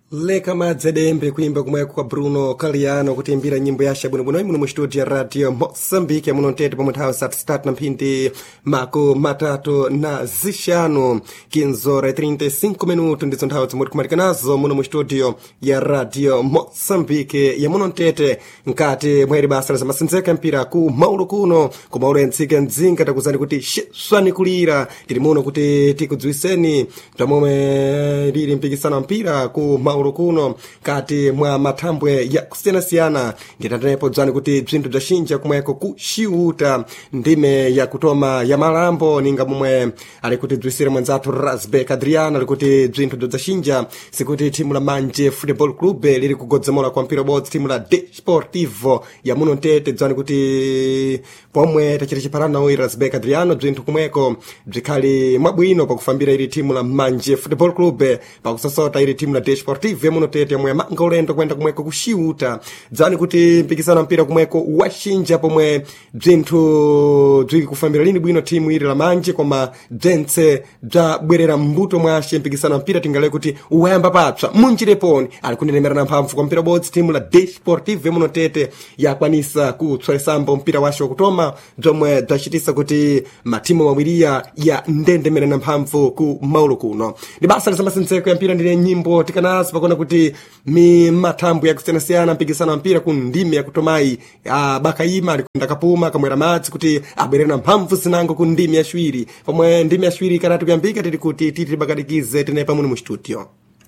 Leka madzedembe kuimba kumweko kwa Bruno Kaliano kutimbira nyimbo yasha bwinobwino muno mu studio ya Radio Mozambique muno ntete pa muthawi sat na mphindi mako matatu na zishanu 15:35 minuto ndizo nthawi zomwe tikumatika nazo muno mu studio ya Radio Mozambique ya muno ntete nkati mweri basa la zamasinzeka mpira ku maulo kuno ku maulo enzika nzinga takuzani kuti swani kulira tili muno kuti tikudziwiseni tamomwe lili mpikisano mpira ku maulo kuno kati mwa mathambwe ya kusiyanasiyana nditatenepo dzani kuti bzinthu bzaxinja kumweko kuxiuta ndime ya kutoma ya malambo ninga momwe ali kuti bzwisire mwanzathu Razbek Adriano ali kuti bzinthu bzaxinja sikuti timu la Manje Football Club lili kugodzemola kwa mpira bodzi timu la Desportivo ya muno ntete dzani kuti pomwe tachita chiparana nawo Razbek Adriano bzinthu kumweko bzikhali mwabwino pakufambira ili timu la Manje Football Club pakusosota ili timu la Desportivo muno tete yamwe manga ulendo kwenda kumweko kuxiuta dzani kuti mpikisano mpira kumweko waxinja pomwe bzinthu bzili kufambira lini bwino timu ili la Manje koma bzentse bzabwerera mbuto mwashe mpikisano mpira tingale kuti uwayamba papsa munjireponi ali kunenemerana mphamvu kwa mpira bodzi timu la Desportivo muno tete yakwanisa kutswalesambo mpira washe wakutoma bzomwe bzachitisa kuti matimu mawiriya ya ndendemerana mphamvu ku maulo kuno ndi basa lisamasinzeko ya mpira ndine nyimbo tikanazo pakona kuti mathambo ya kusiyanasiyana mpikisano mpira ku ndime ya kutomayi bakayima ali kunda kapuma kamwera madzi kuti abwerera mphamvu zinango ku ndime yaciwiri pomwe ndime yaciwiri ikanati kuyambika tili kuti titibakadikize tenepa muno mu studio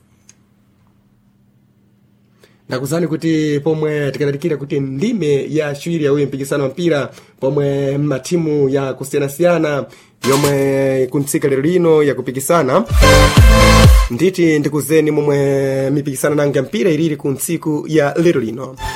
nakuzani kuti pomwe tikadalikira kuti ndime ya ciwiri ya uyu mpikisano mpira pomwe matimu ya kusiyanasiyana yomwe kuntsika lero lino ya kupikisana nditi ndikuzeni momwe mipikisana nanga mpira ilili kuntsiku ya lero lino